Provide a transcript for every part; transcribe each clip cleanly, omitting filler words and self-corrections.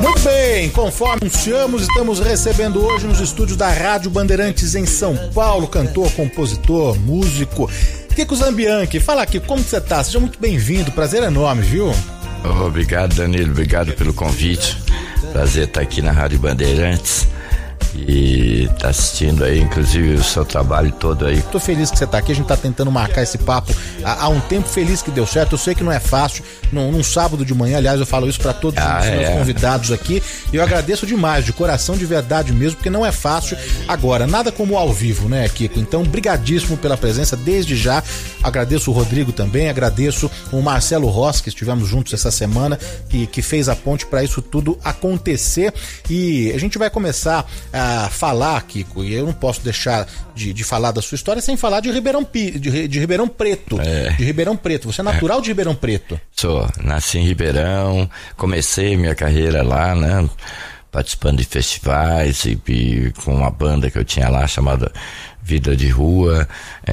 Muito bem, conforme anunciamos, estamos recebendo hoje nos estúdios da Rádio Bandeirantes em São Paulo, cantor, compositor, músico, Kiko Zambianchi. Fala aqui, como que você tá? Seja muito bem-vindo, prazer enorme, viu? Obrigado, Danilo, obrigado pelo convite. Prazer estar aqui na Rádio Bandeirantes e tá assistindo aí, inclusive, o seu trabalho todo aí. Tô feliz que você tá aqui, a gente tá tentando marcar esse papo há um tempo, feliz que deu certo. Eu sei que não é fácil, num sábado de manhã, aliás, eu falo isso pra todos os meus convidados aqui, e eu agradeço demais, de coração, de verdade mesmo, porque não é fácil. Agora, nada como ao vivo, né, Kiko? Então, brigadíssimo pela presença desde já. Agradeço o Rodrigo também, agradeço o Marcelo Rossi, que estivemos juntos essa semana, que fez a ponte para isso tudo acontecer. E a gente vai começar a falar, Kiko, e eu não posso deixar de falar da sua história sem falar de Ribeirão Preto. De Ribeirão Preto. Você é natural de Ribeirão Preto? Sou, nasci em Ribeirão, comecei minha carreira lá, né, participando de festivais e com uma banda que eu tinha lá chamada Vida de Rua.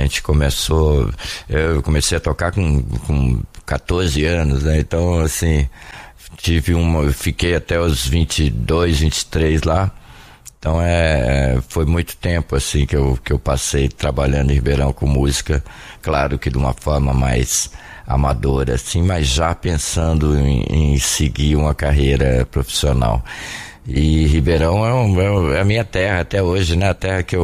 Eu comecei a tocar com 14 anos, né, então assim, fiquei até os 22, 23 lá. Então foi muito tempo assim que eu passei trabalhando em Ribeirão com música, claro que de uma forma mais amadora assim, mas já pensando em seguir uma carreira profissional. E Ribeirão é a minha terra até hoje, né? A terra que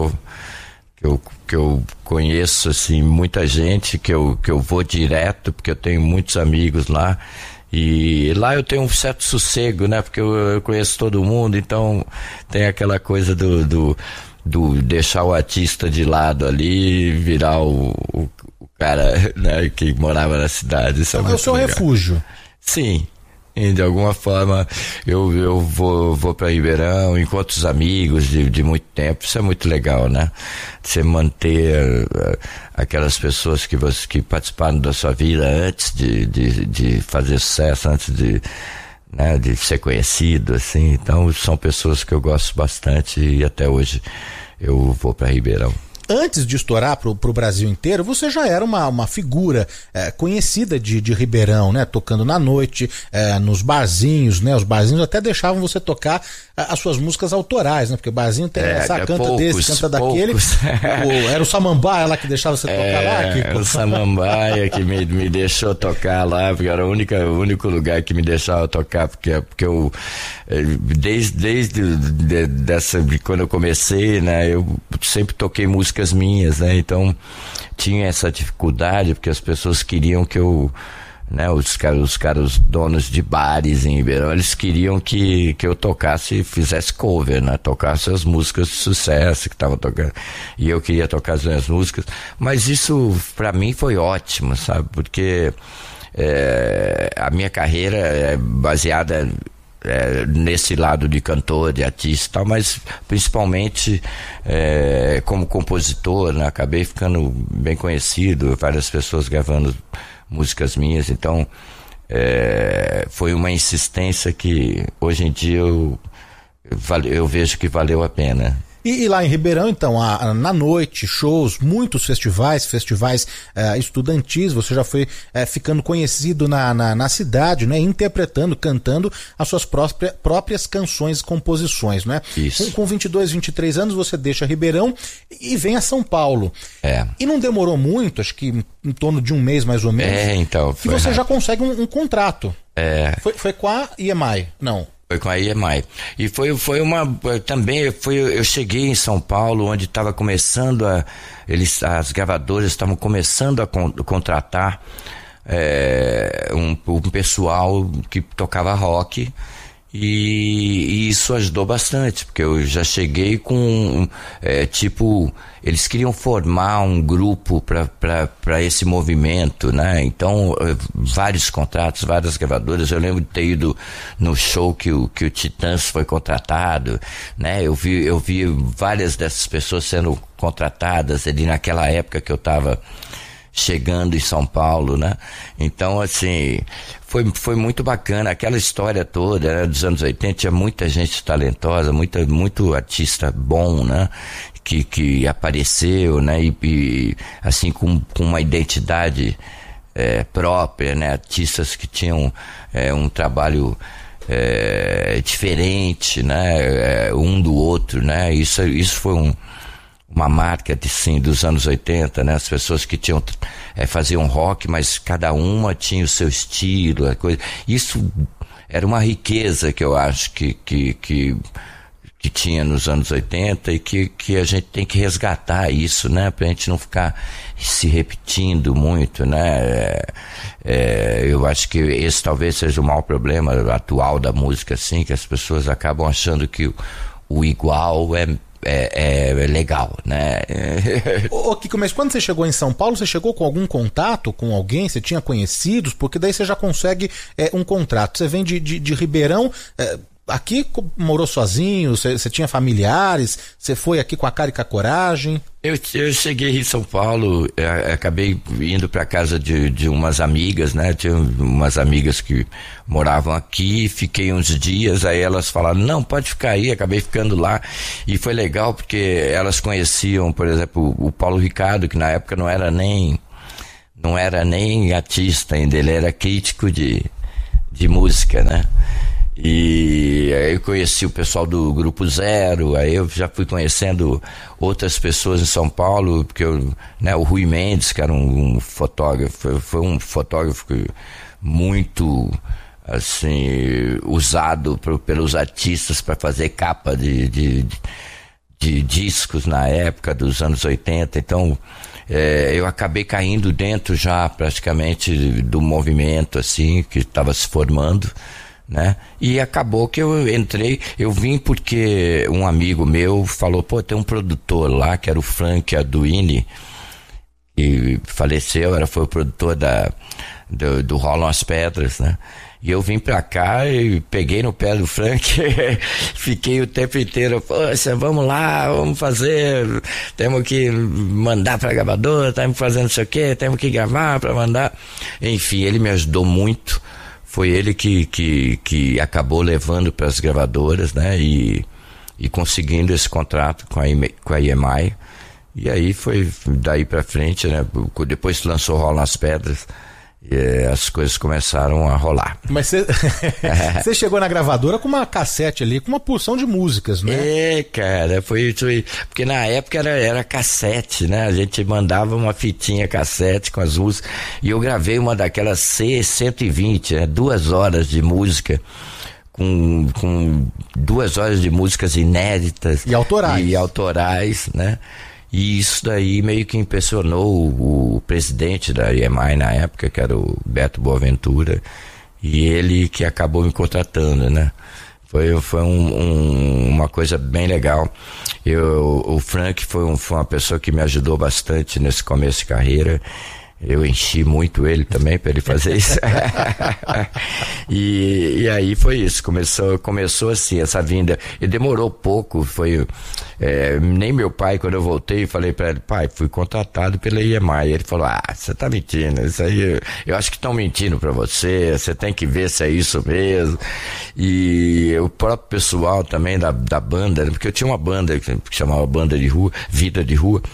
eu conheço assim, muita gente, que eu vou direto, porque eu tenho muitos amigos lá. E lá eu tenho um certo sossego, né? Porque eu conheço todo mundo, então tem aquela coisa do deixar o artista de lado ali e virar o cara, né, que morava na cidade. Isso é o seu refúgio. Sim. E de alguma forma eu vou para Ribeirão, encontro os amigos de muito tempo. Isso é muito legal, né? Você manter aquelas pessoas que participaram da sua vida antes de fazer sucesso, antes de ser conhecido, assim. Então são pessoas que eu gosto bastante e até hoje eu vou para Ribeirão. Antes de estourar pro Brasil inteiro, você já era uma figura conhecida de Ribeirão, né? Tocando na noite, nos barzinhos, né? Os barzinhos até deixavam você tocar as suas músicas autorais, né? Porque o barzinho tem canta desse, canta daquele. Era o Samambaia lá que deixava você tocar lá? Era o Samambaia que me deixou tocar lá, porque era o único lugar que me deixava tocar, porque eu desde quando eu comecei, né? Eu sempre toquei músicas minhas, né? Então tinha essa dificuldade, porque as pessoas queriam que eu, né, os donos de bares em Ribeirão, eles queriam que eu tocasse, fizesse cover, né? Tocasse as músicas de sucesso que tava tocando, e eu queria tocar as minhas músicas, mas isso pra mim foi ótimo, sabe? Porque a minha carreira é baseada nesse lado de cantor, de artista e tal, mas principalmente como compositor, né? Acabei ficando bem conhecido, várias pessoas gravando músicas minhas, então foi uma insistência que hoje em dia eu vejo que valeu a pena. E lá em Ribeirão, então, na noite, shows, muitos festivais estudantis, você já foi ficando conhecido na cidade, né? Interpretando, cantando as suas próprias canções e composições, né? Isso. Com 22, 23 anos, você deixa Ribeirão e vem a São Paulo. E não demorou muito, acho que em torno de um mês mais ou menos. Então. E você já consegue um contrato. Foi com a EMI, não? Foi com a EMI. E eu cheguei em São Paulo, onde estava começando as gravadoras estavam começando a contratar um pessoal que tocava rock, e isso ajudou bastante, porque eu já cheguei com eles queriam formar um grupo para esse movimento, né? Então vários contratos, várias gravadoras. Eu lembro de ter ido no show que o Titãs foi contratado, né? Eu vi várias dessas pessoas sendo contratadas ali naquela época que eu estava chegando em São Paulo, né? Então, assim, foi muito bacana. Aquela história toda, né, dos anos 80, tinha muita gente talentosa, muito artista bom, né? Que apareceu, né? E assim, com uma identidade própria, né? Artistas que tinham um trabalho diferente, né, um do outro, né? Isso foi uma marca dos anos 80, né? As pessoas que faziam rock, mas cada uma tinha o seu estilo, a coisa. Isso era uma riqueza que eu acho que tinha nos anos 80 e que a gente tem que resgatar isso, né? Pra gente não ficar se repetindo muito, né? Eu acho que esse talvez seja o maior problema atual da música, assim, que as pessoas acabam achando que o igual é legal, né? Ô Kiko, mas quando você chegou em São Paulo, você chegou com algum contato com alguém? Você tinha conhecidos? Porque daí você já consegue um contrato. Você vem de Ribeirão... Aqui morou sozinho? Você tinha familiares? Você foi aqui com a cara e com a coragem? Eu cheguei em São Paulo, acabei indo para casa de umas amigas, né? Tinha umas amigas que moravam aqui, fiquei uns dias, aí elas falaram, não, pode ficar aí, acabei ficando lá. E foi legal porque elas conheciam, por exemplo, o Paulo Ricardo, que na época não era nem artista ainda, ele era crítico de música, né? E aí eu conheci o pessoal do Grupo Zero, aí eu já fui conhecendo outras pessoas em São Paulo, porque o Rui Mendes, que era um fotógrafo, foi um fotógrafo muito assim usado pelos artistas para fazer capa de discos na época dos anos 80, então eu acabei caindo dentro já praticamente do movimento assim que estava se formando, né? E acabou que eu vim porque um amigo meu falou, tem um produtor lá que era o Frank Arduini, que faleceu, foi o produtor do Rolam as Pedras, né? E eu vim pra cá e peguei no pé do Frank, fiquei o tempo inteiro, poxa, vamos lá, vamos fazer, temos que mandar pra gravadora, estamos fazendo não sei o que, temos que gravar pra mandar. Enfim, ele me ajudou muito. Foi ele que acabou levando para as gravadoras, né? E conseguindo esse contrato com a EMI. E aí foi daí para frente, né? Depois que lançou Rolam as Pedras, as coisas começaram a rolar. Mas você chegou na gravadora com uma cassete ali, com uma porção de músicas, né? Cara, foi isso aí. Porque na época era cassete, né? A gente mandava uma fitinha cassete com as músicas. E eu gravei uma daquelas C120, né? 2 horas de música. Com 2 horas de músicas inéditas. E autorais, né? E isso daí meio que impressionou o presidente da EMI na época, que era o Beto Boaventura, e ele que acabou me contratando, né? Foi uma coisa bem legal. O Frank foi uma pessoa que me ajudou bastante nesse começo de carreira. Eu enchi muito ele também para ele fazer isso. E aí foi isso, começou assim, essa vinda. E demorou pouco, nem meu pai, quando eu voltei, falei para ele, pai, fui contratado pela EMI. Ele falou, você tá mentindo, isso aí, eu acho que estão mentindo para você tem que ver se é isso mesmo. E o próprio pessoal também da banda, porque eu tinha uma banda que chamava Banda de Rua, Vida de Rua,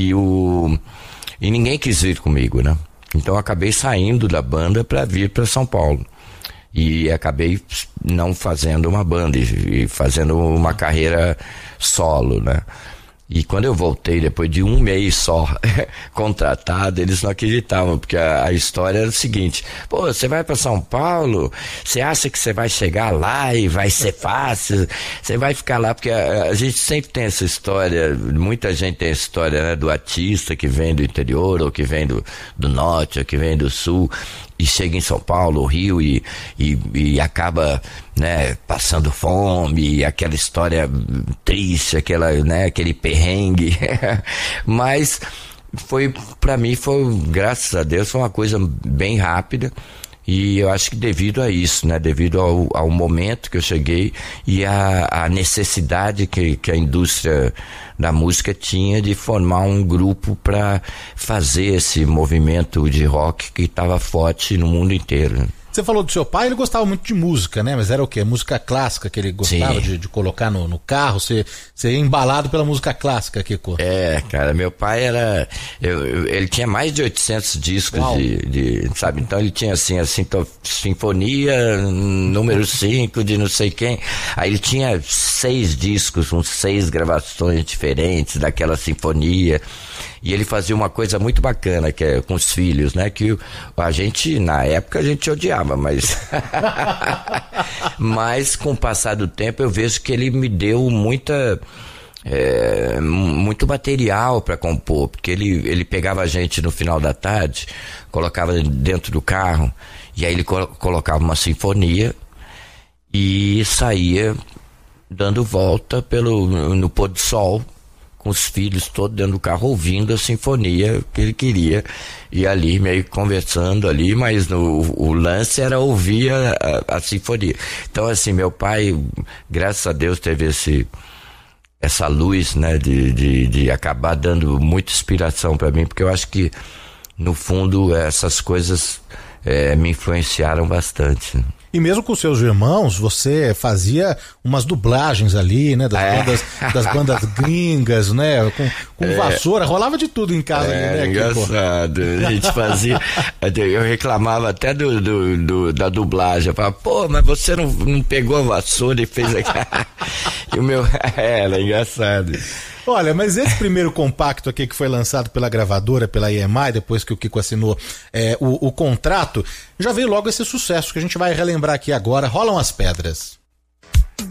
e ninguém quis vir comigo, né? Então eu acabei saindo da banda para vir para São Paulo. E acabei não fazendo uma banda e fazendo uma carreira solo, né? E quando eu voltei, depois de 1 mês só contratado, eles não acreditavam, porque a história era o seguinte: você vai para São Paulo, você acha que você vai chegar lá e vai ser fácil, você vai ficar lá, porque a gente sempre tem essa história, muita gente tem essa história, né, do artista que vem do interior, ou que vem do norte, ou que vem do sul, e chega em São Paulo, Rio, e acaba, né, passando fome, e aquela história triste, aquele perrengue. Mas pra mim, graças a Deus, foi uma coisa bem rápida. E eu acho que devido a isso, né, devido ao momento que eu cheguei e a necessidade que a indústria da música tinha de formar um grupo para fazer esse movimento de rock que estava forte no mundo inteiro. Você falou do seu pai, ele gostava muito de música, né? Mas era o quê? Música clássica que ele gostava de colocar no carro? Você ia embalado pela música clássica, Kiko? Cara, meu pai era... ele tinha mais de 800 discos sabe? Então ele tinha assim, a Sinfonia número 5 de não sei quem. Aí ele tinha 6 discos, com 6 gravações diferentes daquela sinfonia. E ele fazia uma coisa muito bacana, que é com os filhos, né? Que a gente, na época, a gente odiava, mas... mas com o passar do tempo, eu vejo que ele me deu muito material para compor, porque ele pegava a gente no final da tarde, colocava dentro do carro, e aí ele colocava uma sinfonia e saía dando volta no pôr do sol, com os filhos todos dentro do carro, ouvindo a sinfonia que ele queria, e ali meio conversando ali, mas o lance era ouvir a sinfonia. Então assim, meu pai, graças a Deus, teve essa luz, né, de acabar dando muita inspiração para mim, porque eu acho que no fundo essas coisas me influenciaram bastante. E mesmo com seus irmãos, você fazia umas dublagens ali, né? Das bandas gringas, né? Com vassoura, rolava de tudo em casa. Né, engraçado. A gente fazia... Eu reclamava até da dublagem. Eu falava, pô, mas você não pegou a vassoura e fez aqui. E o meu... era engraçado. Olha, mas esse primeiro compacto aqui que foi lançado pela gravadora, pela EMI, depois que o Kiko assinou o contrato, já veio logo esse sucesso que a gente vai relembrar aqui agora. Rolam as Pedras.